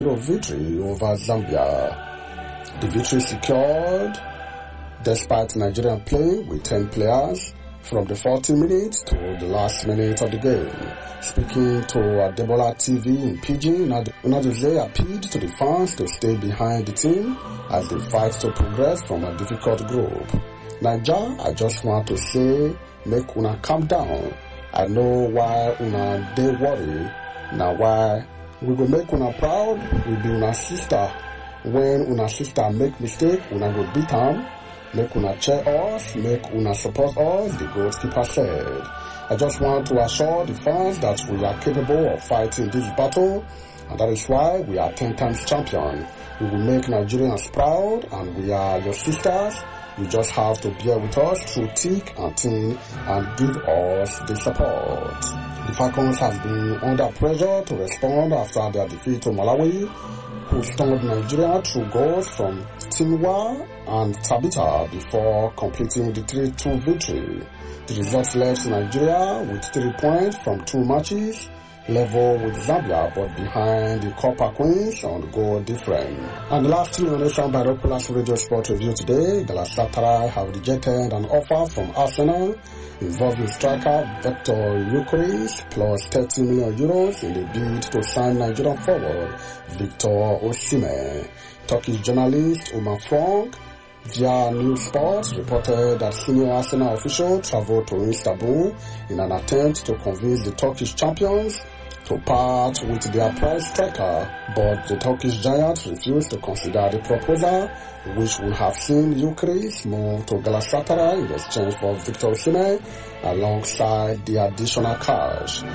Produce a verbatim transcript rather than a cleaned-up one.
victory over Zambia. The victory secured despite Nigeria playing with ten players from the forty minutes to the last minute of the game. Speaking to Adebola T V in Pidgin, Unadozie appealed to the fans to stay behind the team as they fight to progress from a difficult group. Naija, I just want to say, make una calm down. I know why una dey worry. Now why we go make una proud, we be una sister. When una sister make mistake, una go beat am. Make una cheer us, make una support us, the goalkeeper said. I just want to assure the fans that we are capable of fighting this battle, and that is why we are ten times champion. We will make Nigerians proud, and we are your sisters. You just have to bear with us through thick and thin and give us the support. The Falcons have been under pressure to respond after their defeat to Malawi, who stunned Nigeria through goals from Tinwa and Tabita before completing the three two victory. The result left Nigeria with three points from two matches, level with Zambia but behind the Copper Queens on goal difference. And the last two Nation Binoculars Radio Sport Review today, Galatasaray have rejected an offer from Arsenal involving striker Victor Gyökeres plus thirty million euros in a bid to sign Nigerian forward Victor Osimhen. Turkish journalist Umar Frank via News Sport reported that senior Arsenal officials traveled to Istanbul in an attempt to convince the Turkish champions to part with their prize striker, but the Turkish giants refused to consider the proposal, which would have seen Gyökeres move to Galatasaray in exchange for Victor Osimhen alongside the additional cash.